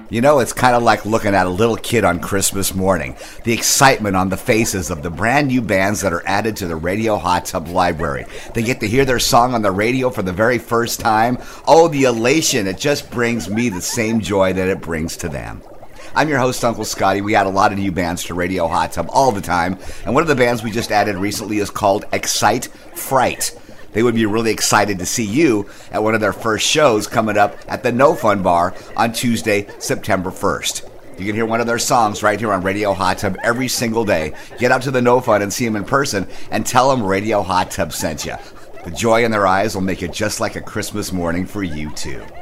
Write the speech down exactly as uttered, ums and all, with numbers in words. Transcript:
You know, it's kind of like looking at a little kid on Christmas morning. The excitement on the faces of the brand new bands that are added to the Radio Hot Tub library. They get to hear their song on the radio for the very first time. Oh, the elation. It just brings me the same joy that it brings to them. I'm your host, Uncle Scotty. We add a lot of new bands to Radio Hot Tub all the time. And one of the bands we just added recently is called Excite Fright. They would be really excited to see you at one of their first shows coming up at the No Fun Bar on Tuesday, September first. You can hear one of their songs right here on Radio Hot Tub every single day. Get out to the No Fun and see them in person and tell them Radio Hot Tub sent you. The joy in their eyes will make it just like a Christmas morning for you, too.